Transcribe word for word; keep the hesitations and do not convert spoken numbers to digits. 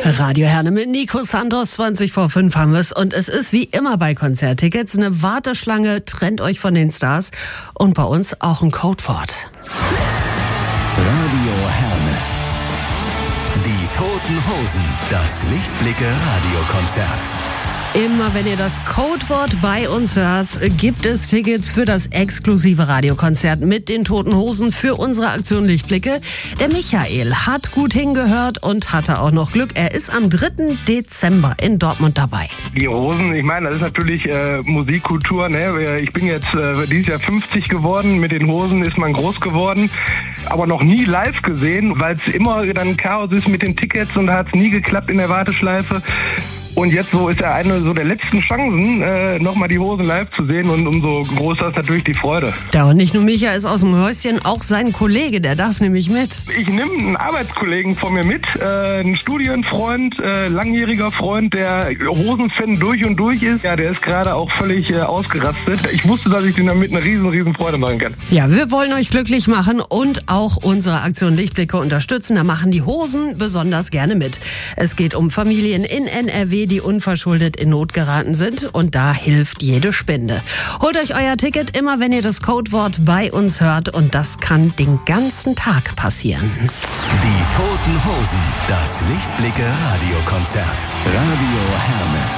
Radio Herne mit Nico Santos, zwanzig vor fünf haben wir es. Und es ist wie immer bei Konzerttickets eine Warteschlange, trennt euch von den Stars. Und bei uns auch ein Codewort. Radio Herne. Die Toten Hosen. Das Lichtblicke-Radiokonzert. Immer wenn ihr das Codewort bei uns hört, gibt es Tickets für das exklusive Radiokonzert mit den Toten Hosen für unsere Aktion Lichtblicke. Der Michael hat gut hingehört und hatte auch noch Glück. Er ist am dritten Dezember in Dortmund dabei. Die Hosen, ich meine, das ist natürlich äh, Musikkultur. Ne? Ich bin jetzt äh, dieses Jahr fünfzig geworden. Mit den Hosen ist man groß geworden. Aber noch nie live gesehen, weil es immer dann Chaos ist mit den Tickets und hat es nie geklappt in der Warteschleife. Und jetzt so ist ja eine so der letzten Chancen, äh, nochmal die Hosen live zu sehen, und umso größer ist natürlich die Freude. Ja, und nicht nur Micha ist aus dem Häuschen, auch sein Kollege, der darf nämlich mit. Ich nehme einen Arbeitskollegen von mir mit, äh, einen Studienfreund, äh, langjähriger Freund, der Hosenfan durch und durch ist. Ja, der ist gerade auch völlig äh, ausgerastet. Ich wusste, dass ich den damit eine riesen, riesen Freude machen kann. Ja, wir wollen euch glücklich machen und auch unsere Aktion Lichtblicke unterstützen. Da machen die Hosen besonders gerne mit. Es geht um Familien in N R W, die unverschuldet in Not geraten sind, und da hilft jede Spende. Holt euch euer Ticket immer, wenn ihr das Codewort bei uns hört, und das kann den ganzen Tag passieren. Die Toten Hosen, das Lichtblicke-Radiokonzert. Radio Herne.